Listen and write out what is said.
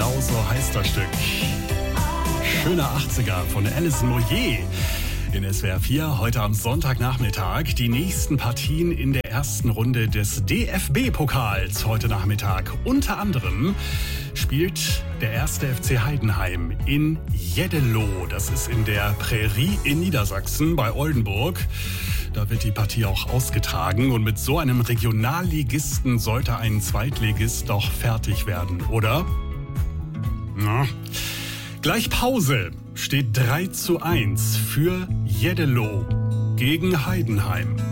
Genau so heißt das Stück. Schöner 80er von Alison Moyet in SWR 4. Heute am Sonntagnachmittag die nächsten Partien in der ersten Runde des DFB-Pokals heute Nachmittag. Unter anderem spielt der erste FC Heidenheim in Jeddelo. Das ist in der Prärie in Niedersachsen bei Oldenburg. Da wird die Partie auch ausgetragen. Und mit so einem Regionalligisten sollte ein Zweitligist doch fertig werden, oder? Na. Gleich Pause steht 3:1 für Jeddelo gegen Heidenheim.